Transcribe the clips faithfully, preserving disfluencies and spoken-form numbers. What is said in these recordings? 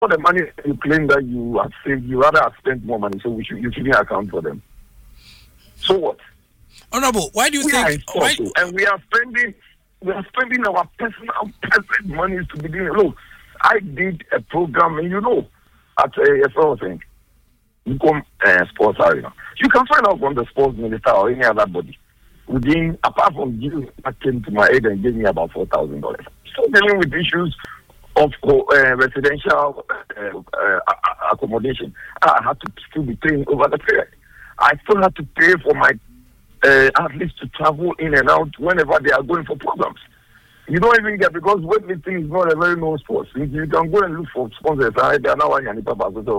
For the money you claim that you have saved, you rather have spent more money, so we should you shouldn't account for them. So what? Honorable, why do you we think? Why? And we are spending, we are spending our personal, personal money to be doing. Look, I did a program, and you know, at a uh, thing, you come uh, sports area. You can find out from the sports minister or any other body. Within, apart from you, that came to my aid and gave me about four thousand dollars. So dealing with issues of uh, residential uh, uh, accommodation, I had to still be paying over the period. I still have to pay for my uh, athletes to travel in and out whenever they are going for programs. You don't even get, because weightlifting is not a very known sport. You can go and look for sponsors. I don't know why you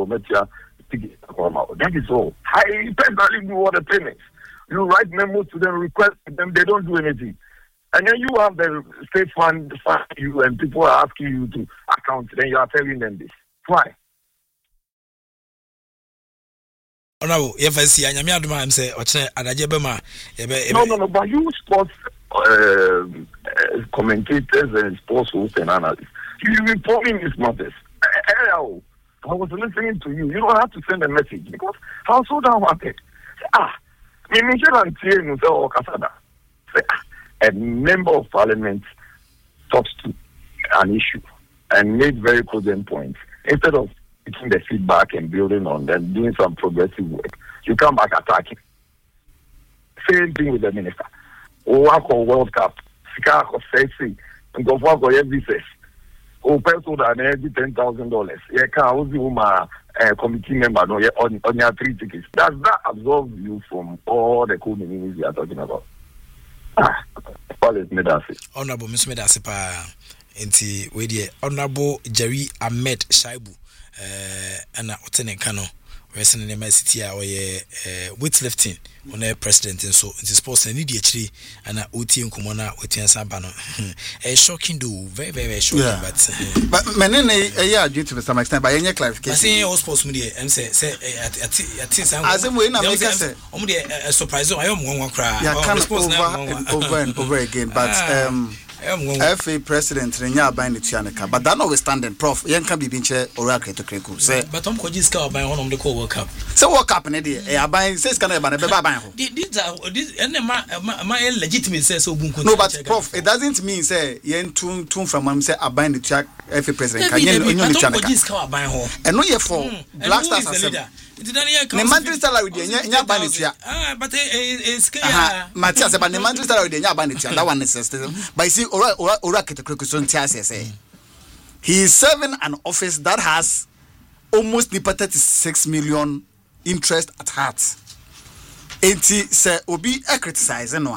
That is all. I personally do all the payments. You write memos to them, request them, they don't do anything. And then you have the state fund fund you, and people are asking you to account. Then you are telling them this. Why? Oh no, if I see Anyami Aduma, I'm say, Oche Adajebema. No, no, no. But you sports uh, commentators and sports hosts and analysts, you reporting these matters. I was listening to you. You don't have to send a message because how so that wanted. Ah, me me and say no say Okasada. Say ah, a member of parliament talks to an issue and made very prudent points instead of taking the feedback and building on them, doing some progressive work. You come back attacking. Same thing with the minister. Work on World Cup, Sika of sexy, and go for visas. O person that every ten thousand dollars. Yeah, can also my committee member no on on your three tickets. Does that absolve you from all the cool meanings you are talking about? Ah, all is made us. Honorable Miss Medasipa, Enti we Honorable Jerry Ahmed Shaibu. Uh, and I attended Kano, wrestling in my city, or weightlifting on a president, and so it is supposed to need actually and a O T in Kumona with Sabano. A shocking do, very, very shocking, yeah. But but my name is yeah, due to some extent by any clarification. I say all sports media and say, say, at at as I'm waiting, I say, only a surprise. I am one cry. Yeah, come over over and over again, but um. F A president Renya by the Tianaka, but that notwithstanding, Prof Yanka be binche oracle to Kreku. Say, but I'm going to buy one of the co World Cup. So, World Cup in a day, I buy says can I buy a baby? These are this and my legitimate says so. No, but Prof, it doesn't mean say yen tune tune from mom say I buy the track F A president. Can you know the Tianaka? And no, ye for Black Stars assembly. The monthly salary, nya ban it ya. Ah, but it's Matthias, but the monthly salary, nya ban it ya. That one is system. But see, ora ora ora ketekrekuston tiase say. He is serving an office that has almost thirty-six million interest at heart. Enti say obi e criticize no.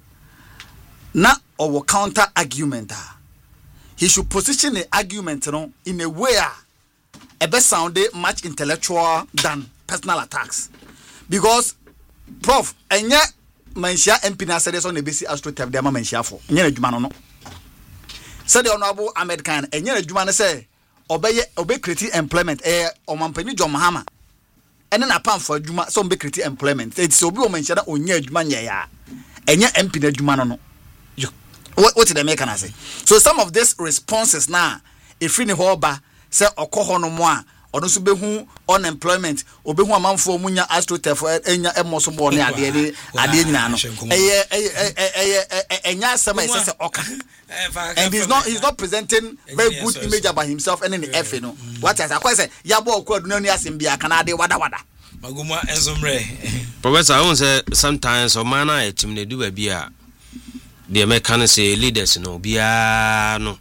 Na or counter argument. He should position the argument no in a way a best sounded much intellectual than personal attacks. Because Prof enya mentia M P na said on the basic astro tab de ma mentia for. Enya adwuma no no. Said the Honorable Ahmed Khan enya adwuma no say obeye obe create employment eh omampani John Mahama. Ene na pam for adwuma so obe create employment. It so obi o mentia na onya adwuma nya ya. Enya M P na adwuma no no. What what did they make can say? So some of these responses now if ni hoba say okoho no mo a ono so behu unemployment obehu amanfo munya astrotef enya emoso bo ne ade ade ade nyina no eye eye enya asema ise se oka and he's not he's not presenting very good image about himself and in the F no what I say ya bo okwadu no asem bia kana ade wada wada maguma ensomre professor I want say sometimes o man na etim na du ba bia the American say leaders no bia no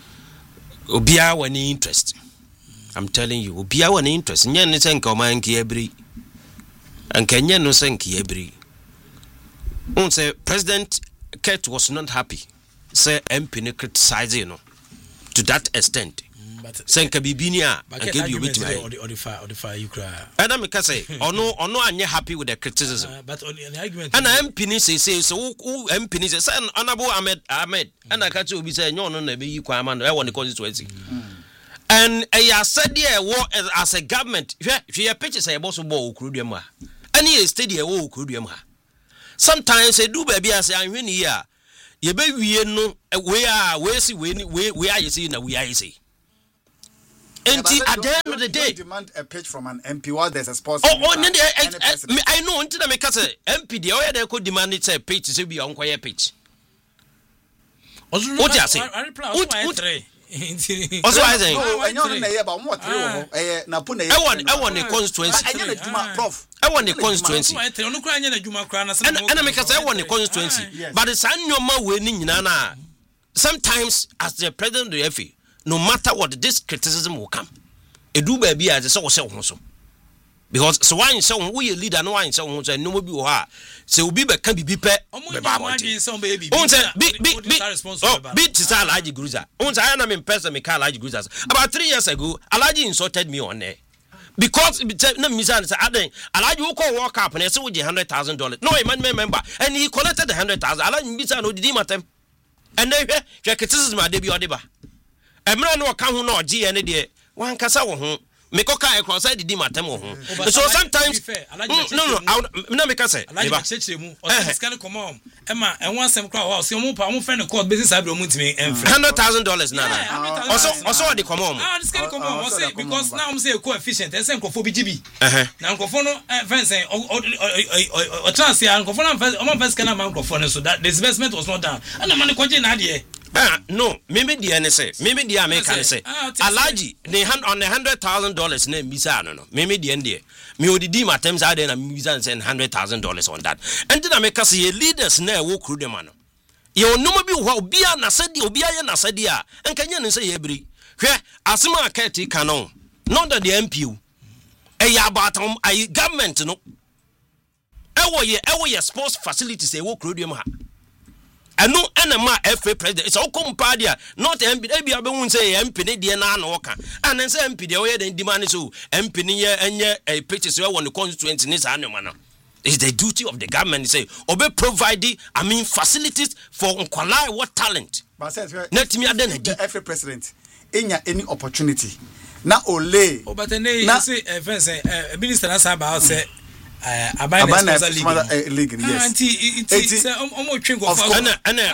obia wani interest. I'm telling you, obia wani interest. Nya ne senka o man ki ebri. Anka nya no senki ebri. On say President Kurt was not happy. Say M P ne criticize you know to that extent. But senka bibinia anka bi obeti mai. Odifa odifa you cry. And I make say ono ono anya happy with the criticism. Uh, but on the argument and M P ni say say so who M P ni say Honorable Ahmed Ahmed and I catch obi say nyo no na be yi kwan ma no e won the constituency. And I said there as a government if you pitch say boss bo okruduam a any e steady e wo okruduam ha sometimes e do baby as anhwe ni ya ye be wie no we a we si we we we aye say na we aye say And at the end of the day, demand a pitch from an M P while there's a sports. Oh, oh, I, I know until I make us M P. The other they could demand it's a pitch to be on quiet pitch. What you say? Also, I say, I want, I want the constituency. Prof, I want the constituency. And I make us, I want the constituency. But it's annual winning Nana. Sometimes, as the president of the F A, no matter what, this criticism will come. A do baby as a so so. Because so why in so we a leader, no one in so and no be ha. So be back can be be pet. Oh, baby. Oh, big, big, big. Oh, big to Alaji Gruza. Oh, I am in person, make Alaji Gruzas. About three years ago, Alaji insulted me on there. Because no Misan said, Alaji will call walk up and I said, with a hundred thousand dollars. No, a man member. And he collected the hundred thousand. Alaji Misan no did him at them. And they check it is my debut or deba. A man no account who no G and a day. One cassa home. Make a car across the Dimatemo. So sometimes, no, no, no, make us say, I like church, it's going to come on. Emma, and once I'm crowd, so more power friend of court business. I will move me and hundred thousand dollars now. Also, also, they come on. Ah, it's going to come on because now I'm saying coefficient, and same for B G B. Now, Cofono, fencing, or chance here, and Cofono, I'm first can have microphone so that the investment was not done. And the money continued idea. Ah, no, maybe the N S A, maybe the American say, Alaji, they hand on a hundred thousand dollars name Misano, no, maybe the N D A. Me would the attempts are then a Misan send hundred thousand dollars on that. And then America say leaders never walk through the man. You no be what be an Asadi, Obia and Asadia, and can you say every where Asima Kati canon, not that the M P U. A yabatom, a government, no. Ewa ye, ewa ye sports facilities, a walk through the man. And no enema F A president. It's all compadia. Not M P. Maybe I won't say M P. The na worker. And then say M P. The way they demand is M P. Niye enye a pictures where one the constituency is animal. It's the duty of the government to say obey providing. I mean facilities for unqualified what talent. But says let me add the F A president. Any opportunity. Na ole. Oh, but then you say a minister has about say. Abana sponsor league yes anti it's omo twinko for ana ana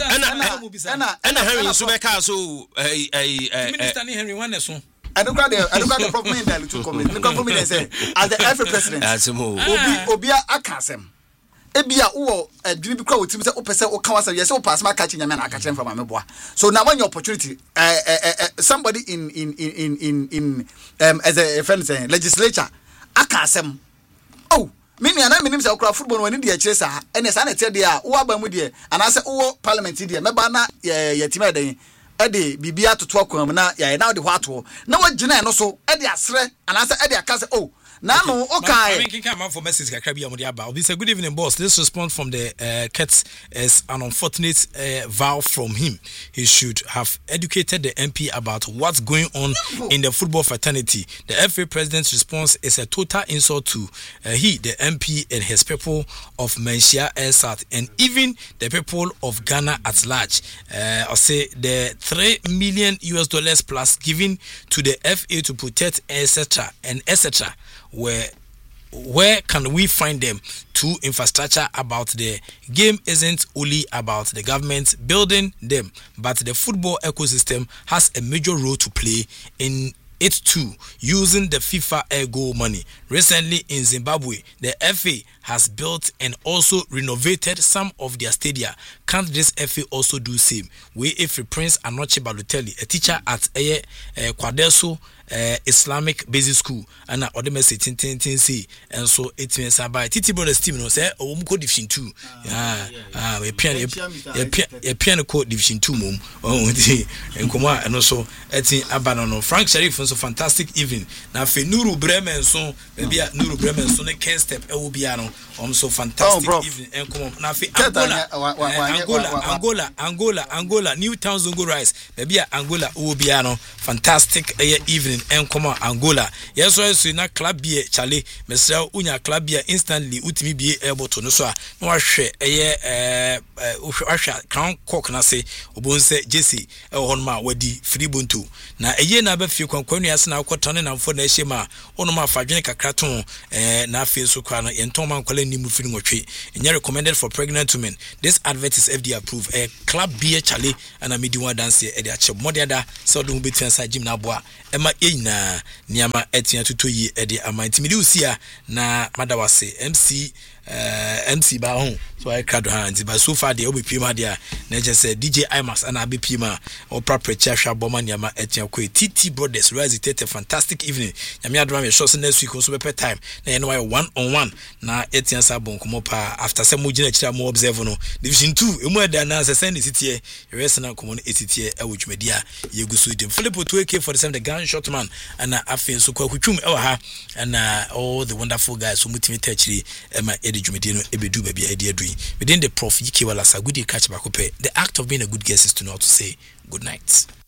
ana ana Henry Subeka so eh eh minister ni Henry wan so I don't got the I don't got the problem in that to comment because for me they say as the F A president obi obi aka asem ebia wo adwini bi kwa wotim say opese wo ka wasa yes wo pass ma catch nyame na aka chem from ameboa so now when your opportunity uh, uh, uh, somebody in in in in in um as a friend saying legislature aka asem. Oh, many and I mean himself football when India chase and a sanitary dear, who are Bamudia, and I say, oh, parliament dear, Mabana, Yatima day, Eddie, Bibia to talk with now, yeah, now the what war. No one, Jina, and also Eddie Asre, and I say, Eddie, I can say, oh. Now, okay. I can come out for message. This a good evening, boss. This response from the uh, Cats is an unfortunate uh, vow from him. He should have educated the M P about what's going on in the football fraternity. The F A president's response is a total insult to uh, he, the M P, and his people of Menchia Air South, and even the people of Ghana at large. Uh, I'll say the three million U S dollars plus given to the F A to protect, et cetera, and et cetera. Where where can we find them? To infrastructure about the game isn't only about the government building them, but the football ecosystem has a major role to play in it too, using the FIFA air goal money. Recently in Zimbabwe, the F A has built and also renovated some of their stadia. Can't this F A also do same? We if Prince Anoche Balotelli, a teacher at a uh, Kwadeso Uh, Islamic Basic School, and other message tin tin tin see, and so it means by Titi Brothers team no say oh mko division two. Ah ah we piano we piano code division two mum. Oh ndi enkomo and so etin abano no Frank Sharif so fantastic evening. Na fe Nuru Bremen so maybe Nuru Bremen so ne Ken step e wo bia no um so fantastic oh, evening enkomo na fe Angola Angola Angola Angola Angola New Town Zongo Rise maybe Angola wo bia no fantastic evening and come on Angola. Yes, so na club be Charlie. Mesra unya club be instantly utimi be able to no so no hwe eye eh hwe crown cock na say obonse Jesse e won ma wadi free buntu na eye na ba fie kwankwanu ase na akotane na mfo na ehye ma ono ma fadwene kakra to eh na afie so kwa no yenton man kwala ni mu firi nwotwe enya recommended for pregnant women. This advert is F D A approved. A club be Charlie and a midi one dance e de ache modeda so do betu answer gym na boa e ma yina niama etia tuto yi ede amanti midi usia na madawase M C uh, M C ba ho so I crowd hands but so far the obi pima dia na je say D J Imax ana be pima opera preacher hwa boma niama etia ko T T Brothers rise it a fantastic evening nyame adoma me show next week so be time na eno one on one na etia sabon komo pa after some mugina chira mo observe no division two emu ada na se send city e rest na komo no city e wo dwumedia yegusu dem Philip two A K forty-seven the gunshot man ana afin so kwa kutwum e wa ha ana all the wonderful guys so mutimi tachiri e ma edi dwumedi no ebedu ba bia edi adui within the Prof Yiki Walasa good catch back up. The act of being a good guest is to know how to say good night.